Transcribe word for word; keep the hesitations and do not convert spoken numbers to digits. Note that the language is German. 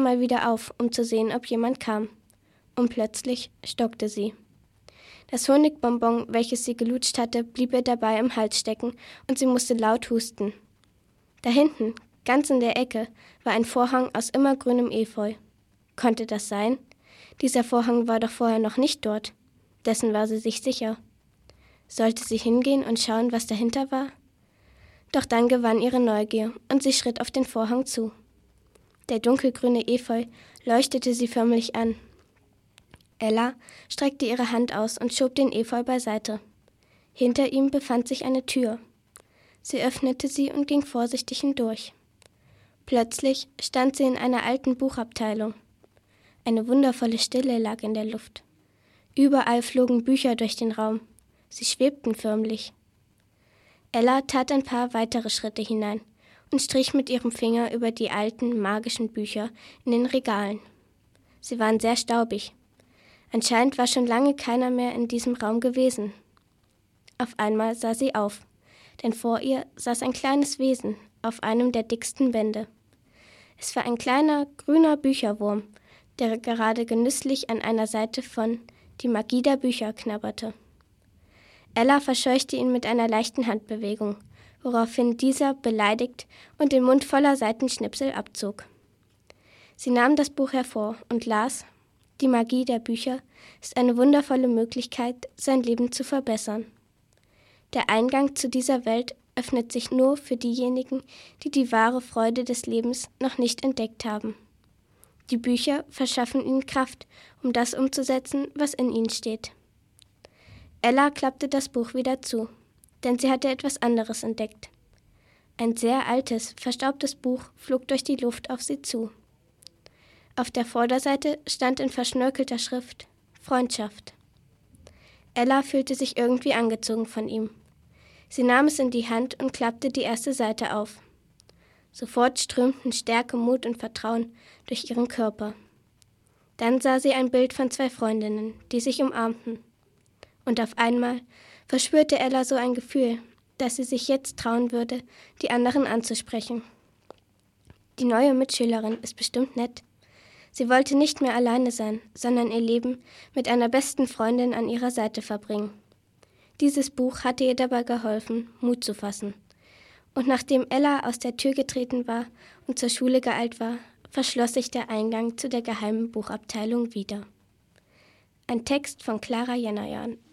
mal wieder auf, um zu sehen, ob jemand kam. Und plötzlich stockte sie. Das Honigbonbon, welches sie gelutscht hatte, blieb ihr dabei im Hals stecken und sie musste laut husten. Da hinten, ganz in der Ecke, war ein Vorhang aus immergrünem Efeu. Konnte das sein? Dieser Vorhang war doch vorher noch nicht dort. Dessen war sie sich sicher. Sollte sie hingehen und schauen, was dahinter war? Doch dann gewann ihre Neugier und sie schritt auf den Vorhang zu. Der dunkelgrüne Efeu leuchtete sie förmlich an. Ella streckte ihre Hand aus und schob den Efeu beiseite. Hinter ihm befand sich eine Tür. Sie öffnete sie und ging vorsichtig hindurch. Plötzlich stand sie in einer alten Buchabteilung. Eine wundervolle Stille lag in der Luft. Überall flogen Bücher durch den Raum. Sie schwebten förmlich. Ella tat ein paar weitere Schritte hinein und strich mit ihrem Finger über die alten, magischen Bücher in den Regalen. Sie waren sehr staubig. Anscheinend war schon lange keiner mehr in diesem Raum gewesen. Auf einmal sah sie auf, denn vor ihr saß ein kleines Wesen auf einem der dicksten Bände. Es war ein kleiner, grüner Bücherwurm, der gerade genüsslich an einer Seite von »Die Magie der Bücher« knabberte. Ella verscheuchte ihn mit einer leichten Handbewegung, woraufhin dieser beleidigt und den Mund voller Seitenschnipsel abzog. Sie nahm das Buch hervor und las: »Die Magie der Bücher ist eine wundervolle Möglichkeit, sein Leben zu verbessern. Der Eingang zu dieser Welt öffnet sich nur für diejenigen, die die wahre Freude des Lebens noch nicht entdeckt haben. Die Bücher verschaffen ihnen Kraft, um das umzusetzen, was in ihnen steht.« Ella klappte das Buch wieder zu, denn sie hatte etwas anderes entdeckt. Ein sehr altes, verstaubtes Buch flog durch die Luft auf sie zu. Auf der Vorderseite stand in verschnörkelter Schrift »Freundschaft«. Ella fühlte sich irgendwie angezogen von ihm. Sie nahm es in die Hand und klappte die erste Seite auf. Sofort strömten Stärke, Mut und Vertrauen durch ihren Körper. Dann sah sie ein Bild von zwei Freundinnen, die sich umarmten. Und auf einmal verspürte Ella so ein Gefühl, dass sie sich jetzt trauen würde, die anderen anzusprechen. Die neue Mitschülerin ist bestimmt nett. Sie wollte nicht mehr alleine sein, sondern ihr Leben mit einer besten Freundin an ihrer Seite verbringen. Dieses Buch hatte ihr dabei geholfen, Mut zu fassen. Und nachdem Ella aus der Tür getreten war und zur Schule geeilt war, verschloss sich der Eingang zu der geheimen Buchabteilung wieder. Ein Text von Clara Jennerjan.